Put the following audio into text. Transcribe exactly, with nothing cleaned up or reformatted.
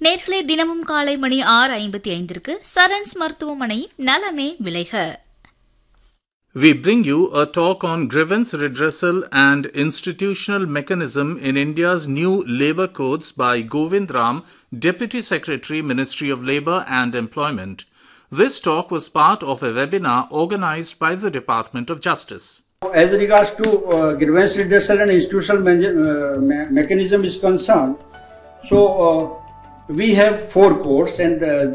நேர்களே, தினமும் காலை மணி ஆறு ஐம்பத்தி ஐந்திற்கு சரண்ஸ் மருத்துவமனை நலமே விளைக. We bring you a talk on grievance redressal and institutional mechanism in India's new labour codes by Govind Ram, Deputy Secretary, Ministry of Labour and Employment. This talk was part of a webinar organised by the Department of Justice. As regards to uh, grievance redressal and institutional me uh, me mechanism is concerned, so uh, we have four codes, and uh,